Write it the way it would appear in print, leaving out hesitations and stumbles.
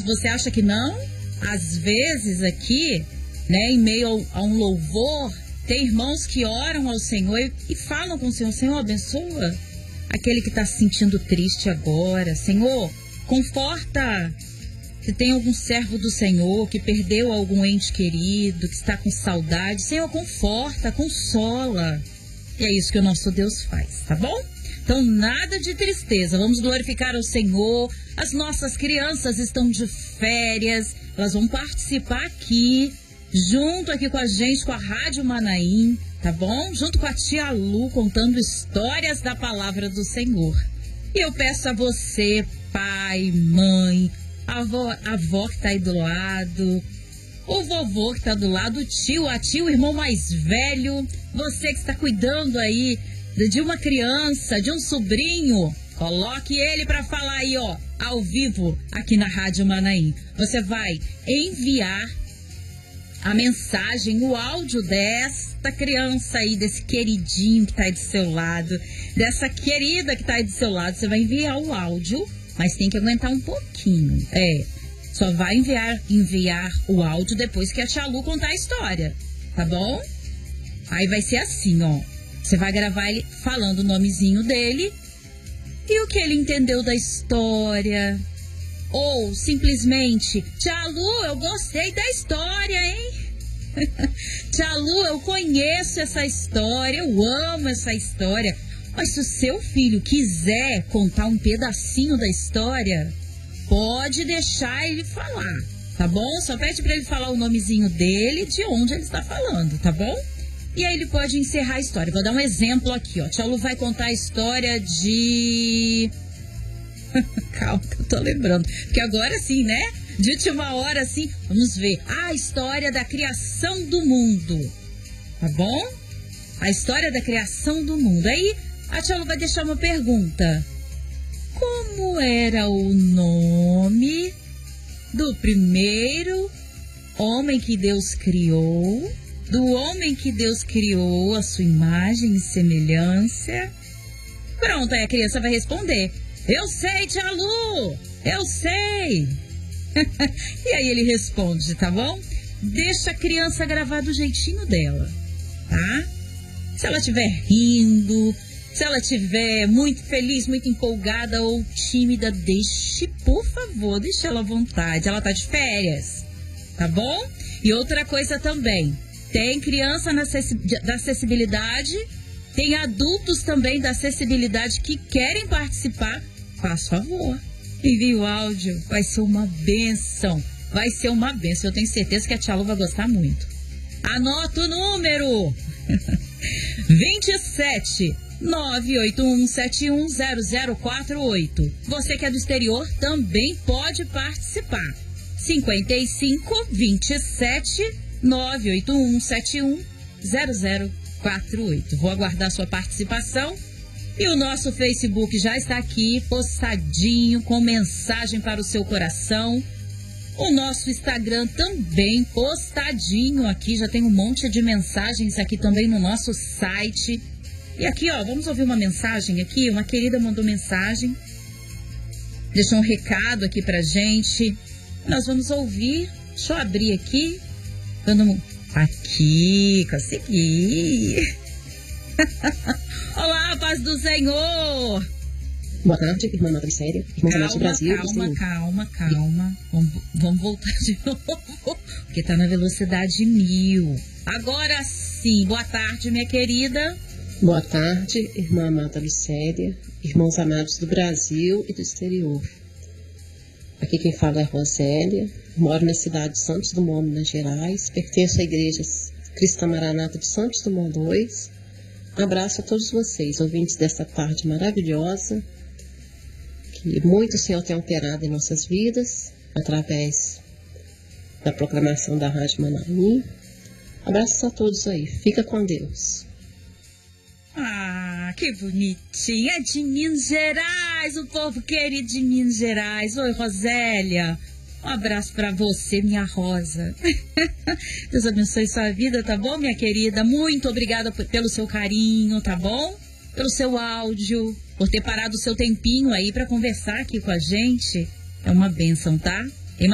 Você acha que não? Às vezes aqui, né, em meio a um louvor, tem irmãos que oram ao Senhor e falam com o Senhor: Senhor, abençoa aquele que está se sentindo triste agora. Senhor, conforta. Se tem algum servo do Senhor que perdeu algum ente querido, que está com saudade, Senhor, conforta, consola. E é isso que o nosso Deus faz, tá bom? Então, nada de tristeza. Vamos glorificar o Senhor. As nossas crianças estão de férias. Elas vão participar aqui, junto aqui com a gente, com a Rádio Manaim, tá bom? Junto com a tia Lu, contando histórias da palavra do Senhor. E eu peço a você, pai, mãe, a avó que tá aí do lado, o vovô que tá do lado, o tio, a tia, o irmão mais velho, você que está cuidando aí de uma criança, de um sobrinho, coloque ele para falar aí, ó, ao vivo, aqui na Rádio Manaim. Você vai enviar a mensagem, o áudio desta criança aí, desse queridinho que tá aí do seu lado, dessa querida que tá aí do seu lado. Você vai enviar o áudio, mas tem que aguentar um pouquinho. Só vai enviar o áudio depois que a tia Lu contar a história, tá bom? Aí vai ser assim, ó. Você vai gravar ele falando o nomezinho dele e o que ele entendeu da história. Ou simplesmente: tia Lu, eu gostei da história, hein? Tia Lu, eu conheço essa história, eu amo essa história. Mas se o seu filho quiser contar um pedacinho da história, pode deixar ele falar, tá bom? Só pede pra ele falar o nomezinho dele, de onde ele está falando, tá bom? E aí ele pode encerrar a história. Vou dar um exemplo aqui, ó. Tia Lu vai contar a história de... Calma que eu tô lembrando. Porque agora sim, né? De última hora, assim, vamos ver. A história da criação do mundo, tá bom? A história da criação do mundo. Aí a tia Lu vai deixar uma pergunta. Como era o nome do primeiro homem que Deus criou? Do homem que Deus criou, a sua imagem e semelhança? Pronto, aí a criança vai responder: eu sei, tia Lu, eu sei. E aí ele responde, tá bom? Deixa a criança gravar do jeitinho dela, tá? Se ela estiver rindo, se ela estiver muito feliz, muito empolgada ou tímida, deixe, por favor, deixe ela à vontade. Ela tá de férias, tá bom? E outra coisa também, tem criança da acessibilidade, tem adultos também da acessibilidade que querem participar. Faz favor, envie o áudio, vai ser uma bênção. Vai ser uma bênção, eu tenho certeza que a tia Lu vai gostar muito. Anota o número: 27 981710048. Você que é do exterior também pode participar. 55 27 981710048. Vou aguardar sua participação. E o nosso Facebook já está aqui, postadinho, com mensagem para o seu coração. O nosso Instagram também postadinho aqui, já tem um monte de mensagens aqui também no nosso site. E aqui, ó, vamos ouvir uma mensagem aqui. Uma querida mandou mensagem, deixou um recado aqui pra gente. Nós vamos ouvir. Deixa eu abrir aqui. Aqui, consegui. Olá, paz do Senhor. Boa tarde, irmã Nota Séria, irmã Amados do Brasil. Calma. Vamos voltar de novo, porque tá na velocidade 1000. Agora sim, boa tarde, minha querida. Boa tarde, irmã Amada Lucélia, irmãos amados do Brasil e do exterior. Aqui quem fala é Rosélia, moro na cidade de Santos Dumont, Minas Gerais, pertenço à Igreja Cristã Maranata de Santos Dumont 2. Um abraço a todos vocês, ouvintes desta tarde maravilhosa, que muito o Senhor tem operado em nossas vidas, através da proclamação da Rádio Manaim. Abraços a todos aí, fica com Deus. Ah, que bonitinha, é de Minas Gerais, o povo querido de Minas Gerais. Oi, Rosélia, um abraço pra você, minha Rosa. Deus abençoe sua vida, tá bom, minha querida? Muito obrigada pelo seu carinho, tá bom? Pelo seu áudio, por ter parado o seu tempinho aí pra conversar aqui com a gente. É uma bênção, tá?